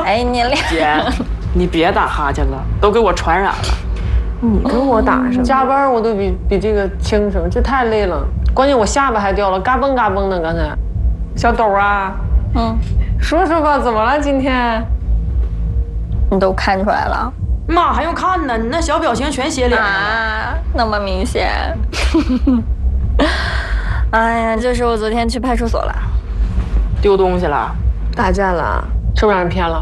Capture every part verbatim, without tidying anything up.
哎，你俩姐，你别打哈欠了，都给我传染了。 你跟我打什么？加班我都比比这个轻省，这太累了。关键我下巴还掉了，嘎嘣嘎嘣的。刚才，小豆啊，嗯，说说吧，怎么了今天？ 你都看出来了？ 妈还用看呢？你那小表情全写脸啊，那么明显。哎呀，就是我昨天去派出所了， 丢东西了， 打架了，是不是让人骗了？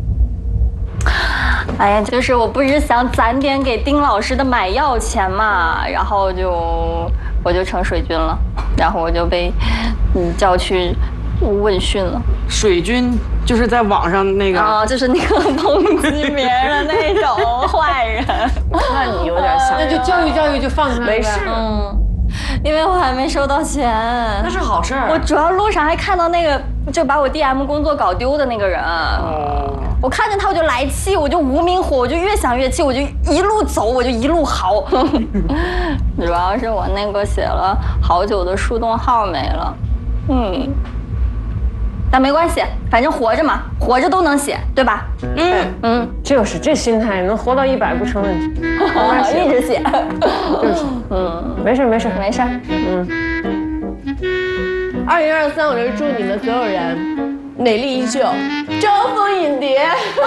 哎呀，就是我不是想攒点给丁老师的买药钱嘛，然后就我就成水军了，然后我就被嗯叫去问讯了。 水军就是在网上那个啊，就是那个抨击别人的那种坏人。 那你有点想，那就教育教育，就放开。没事。 嗯。因为我还没收到钱， 那是好事儿。 我主要路上还看到那个就把我 D M 工作搞丢的那个人，哦，我看见他我就来气，我就无名火，我就越想越气，我就一路走，我就一路嚎。主要是我那个写了好久的树洞号没了，嗯，但没关系，反正活着嘛，活着都能写，对吧？ 嗯嗯，就是这心态，能活到一百不成问题。 一直写， 就是，嗯，没事没事没事， 嗯。二零二三，我这祝你们所有人美丽依旧，招蜂引蝶。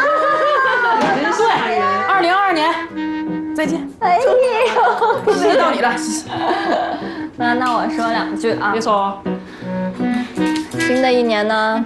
对，二零二二年再见。 哎呦， 时间到你了。 那那我说两句啊。 别说。 新的一年呢，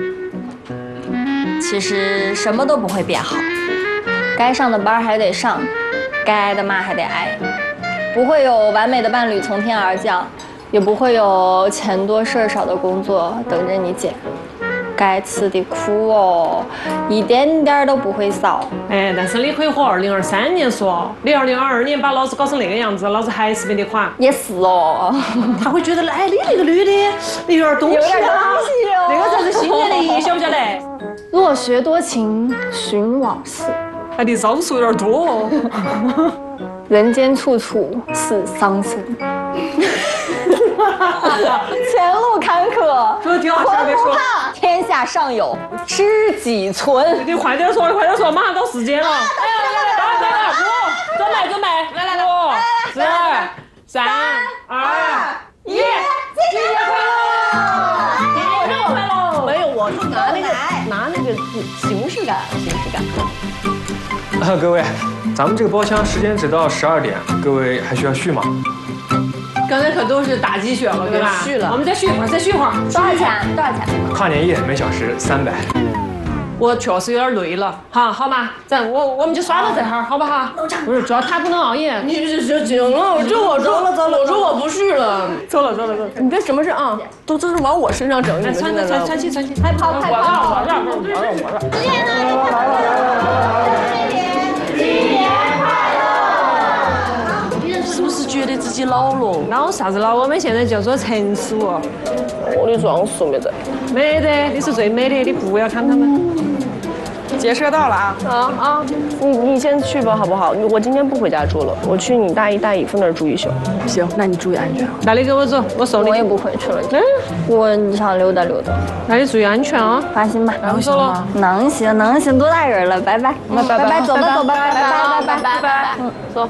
其实什么都不会变好，该上的班还得上，该挨的骂还得挨，不会有完美的伴侣从天而降，也不会有钱多事儿少的工作等着你捡，该吃的苦哦，一点点都不会少。 哎，但是你可以和二零二三年说，你二零二二年把老子搞成那个样子，老子还是没得款。 也是哦， 他会觉得，哎，你那个女的，你有点东西啊，那个才是新年的意义，晓不晓得？ 若学多情寻往事， 哎，你招数有点多哦。 人间处处是伤心。前路坎坷， 说的挺好，下别说。 天下尚有知己存。 你快点说，快点说，马上到时间了。哎呀， 等等等，五，准备准备，来来来，五、四、三、二、一，新年快乐！新年快乐！没有，我就拿那个拿那个形式感，形式感。 啊，各位，咱们这个包厢时间只到十二点，各位还需要续吗？ 刚才可都是打鸡血了，对吧？续了，我们再续一会儿，再续一会儿。 多少钱？多少钱？ 跨年夜每小时三百。 我确实有点累了，好，好吗？咱我我们就耍到这哈，好不好？不是，主要他不能熬夜。你这这行了，这我走了走了，我说我不续了，走了走了走了。你这什么事啊？都都是往我身上整，你们穿穿穿起穿起，快跑快跑！我让我让我让我让。新年呢？你快乐！新年快乐！是不是觉得自己老了？老啥子老？我们现在叫做成熟。我的装束没得。没得，你是最美的，你不要看他们。 结社到了啊！ 啊啊，你你先去吧，好不好？我今天不回家住了，我去你大姨大姨夫那儿住一宿。 行，那你注意安全。 那你跟我走，我送你。 我也不回去了。嗯，我想溜达溜达。 那你注意安全啊！ 放心吧。 能行吗？ 能行能行，多大人了？拜拜。 那拜拜拜，走吧走吧，拜拜拜拜拜拜。嗯，走。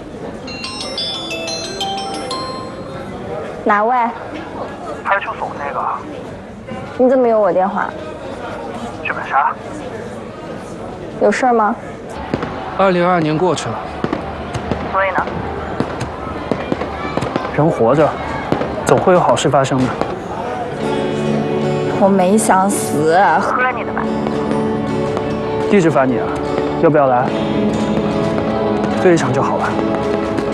哪位？ 派出所那个。 你怎么有我电话？ 去干啥？ 有事吗？ 二零二二年过去了， 所以呢？ 人活着，总会有好事发生的。 我没想死， 喝了你的吧。 地址发你啊，要不要来？醉一场就好了。